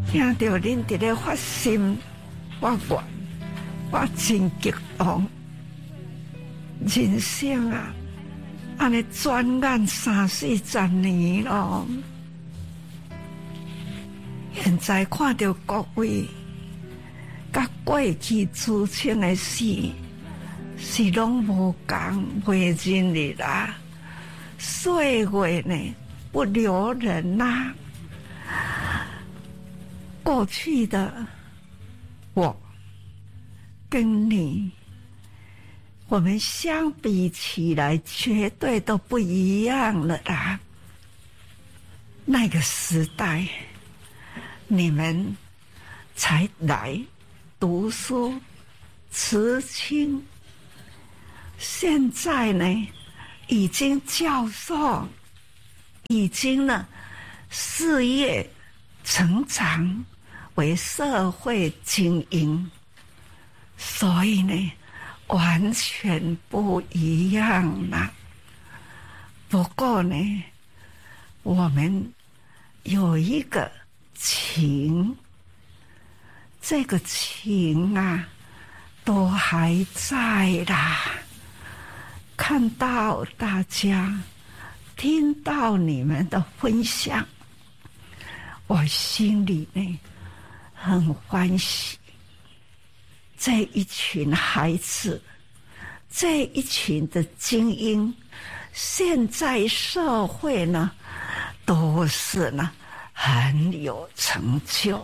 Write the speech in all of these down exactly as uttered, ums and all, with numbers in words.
听到恁伫咧发心发愿，我真激动。人生啊，安尼转眼三四十年咯。现在看到各位甲过去之前的事，是拢无共，袂认哩啦。岁月呢，不留人呐、啊。过去的我跟你，我们相比起来，绝对都不一样了啦。那个时代，你们才来读书、辞亲，现在呢，已经教授，已经呢，事业成长为社会精英，所以呢，完全不一样啦。不过呢，我们有一个情，这个情啊，都还在啦。看到大家，听到你们的分享，我心里呢很欢喜。这一群孩子，这一群的精英，现在社会呢都是呢很有成就，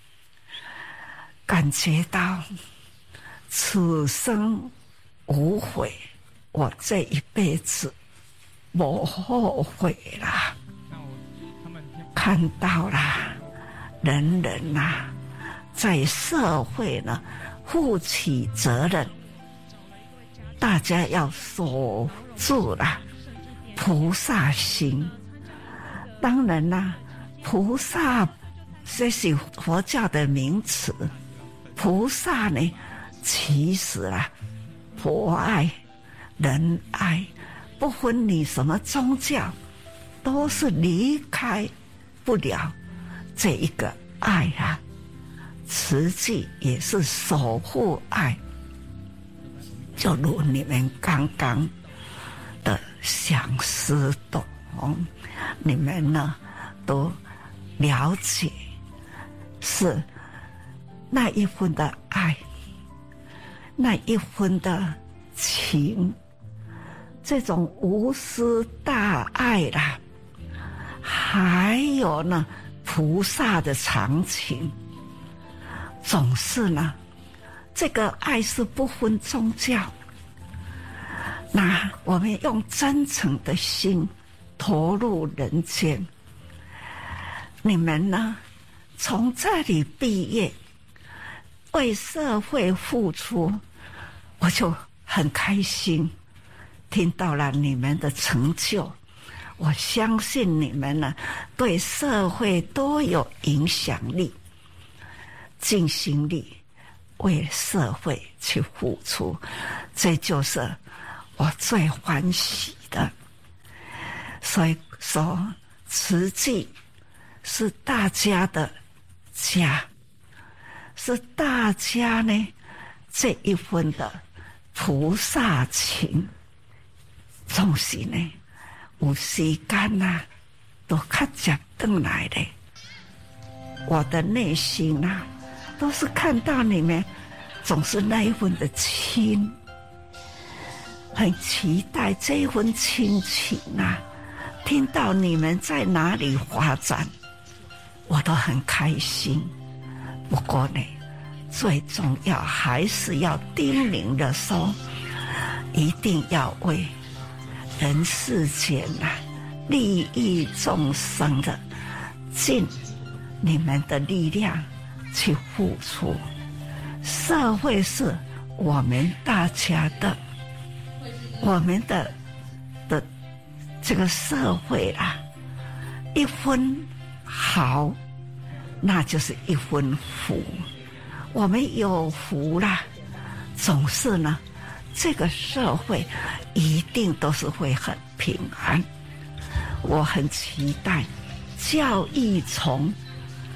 感觉到此生无悔，我这一辈子不后悔啦。看到啦，人人呐、啊，在社会呢负起责任，大家要守住了菩萨心。当然啦、啊，菩萨这是佛教的名词。菩萨呢，其实啊，博爱、仁爱，不分你什么宗教，都是离开不了这一个爱啊。慈济也是守护爱，就如你们刚刚的相思懂，你们呢都了解，是那一份的爱，那一份的情，这种无私大爱啦，还有呢菩萨的长情。总是呢，这个爱是不分宗教。那我们用真诚的心投入人间。你们呢，从这里毕业，为社会付出，我就很开心。听到了你们的成就，我相信你们呢，对社会都有影响力。尽心力为社会去付出，这就是我最欢喜的。所以说，慈济是大家的家，是大家呢这一份的菩萨情。总是呢，有时间啊，都较接回来的。我的内心啊，都是看到你们总是那一份的亲，很期待这一份亲情啊。听到你们在哪里发展，我都很开心。不过呢，最重要还是要叮咛的说，一定要为人世间啊利益众生的，尽你们的力量去付出。社会是我们大家的，我们的的这个社会啊，一分好，那就是一分福。我们有福啦，总是呢，这个社会一定都是会很平安。我很期待教育从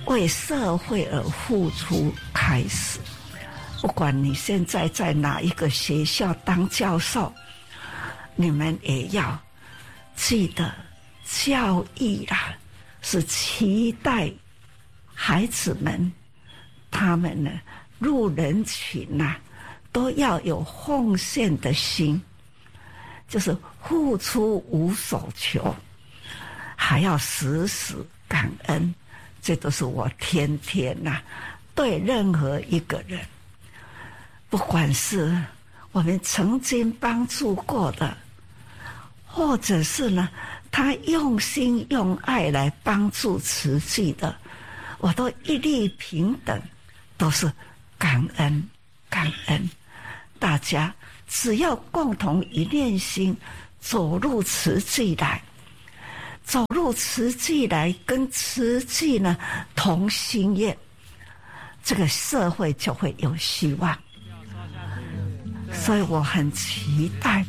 为社会而付出开始。不管你现在在哪一个学校当教授，你们也要记得，教育啦是期待孩子们他们呢入人群呐、啊，都要有奉献的心，就是付出无所求，还要时时感恩。这都是我天天呐、啊、对任何一个人，不管是我们曾经帮助过的，或者是呢他用心用爱来帮助慈济的，我都一律平等，都是感恩感恩。大家只要共同一念心，走入慈济来，走入慈济来，跟慈济呢同心愿，这个社会就会有希望。所以我很期待，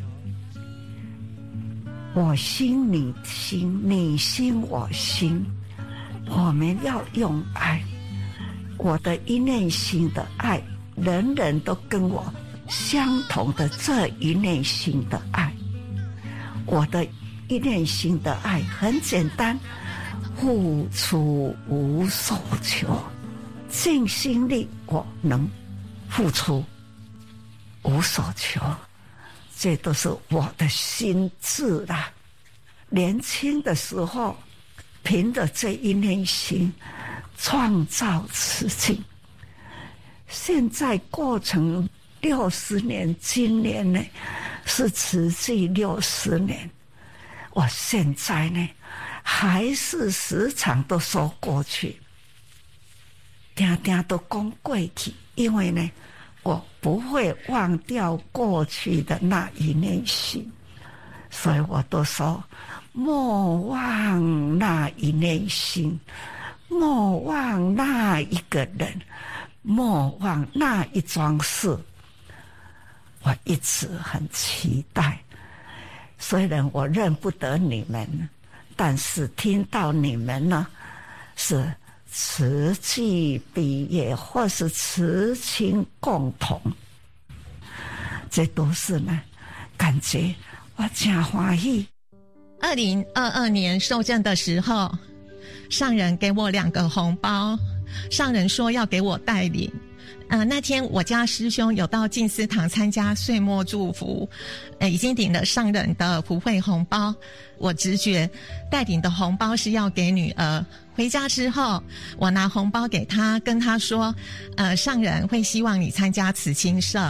我心你心，你心我心，我们要用爱，我的一念心的爱，人人都跟我相同的这一念心的爱。我的一念心的爱很简单，付出无所求，尽心力我能付出无所求，这都是我的心智啦。年轻的时候凭着这一念心创造慈济，现在过程六十年，今年呢是慈济六十年，我现在呢还是时常都说过去，常常都讲过去，因为呢我不会忘掉过去的那一念心，所以我都说莫忘那一念心，莫忘那一个人，莫忘那一桩事。我一直很期待，虽然我认不得你们，但是听到你们呢是慈济毕业或是慈亲共同，这都是呢感觉我真欢喜。 二零二二年受证的时候，上人给我两个红包，上人说要给我带领。呃，那天我家师兄有到静思堂参加岁末祝福，呃，已经领了上人的普惠红包。我直觉带领的红包是要给女儿。回家之后，我拿红包给他，跟他说，呃，上人会希望你参加慈青社。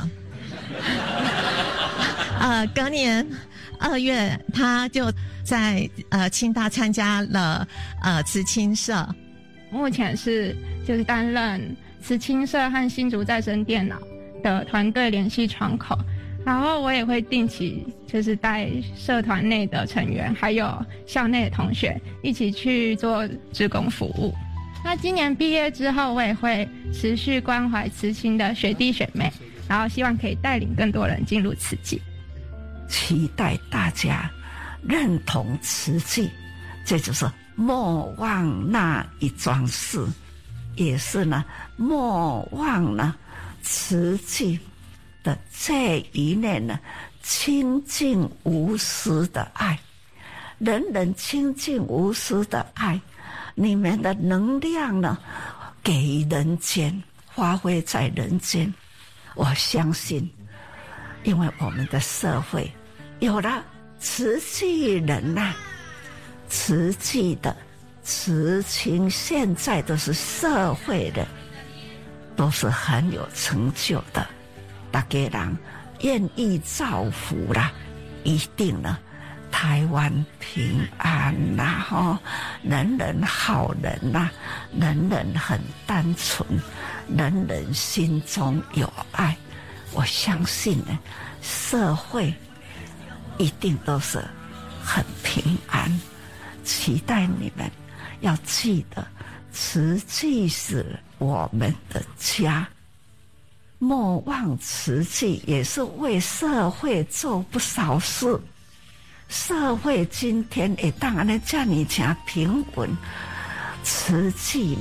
呃，隔年二月，他就在呃清大参加了呃慈青社。 目前是就是担任慈青社和新竹再生电脑的团队联系窗口，然后我也会定期就是带社团内的成员还有校内的同学一起去做志工服务。那今年毕业之后，我也会持续关怀慈青的学弟学妹，然后希望可以带领更多人进入慈济。 期待大家认同慈济，这就是莫忘那一桩事，也是呢莫忘呢慈济的这一念呢清净无私的爱，人人清净无私的爱，你们的能量呢给人间，发挥在人间。我相信，因为我们的社会有了慈济人呐、啊，慈济的慈亲现在都是社会的，都是很有成就的，大家人愿意造福啦，一定呢台湾平安啦，吼，人人好人啦，人人很单纯，人人心中有爱。我相信呢，社会一定都是很平安。期待你们要记得，慈济是我们的家，莫忘慈济也是为社会做不少事。社会今天会当然这么真平稳，慈济呢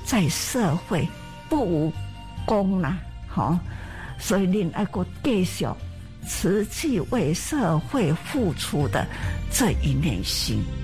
在社会不无功啦，好，所以您爱国继续持续为社会付出的这一念心。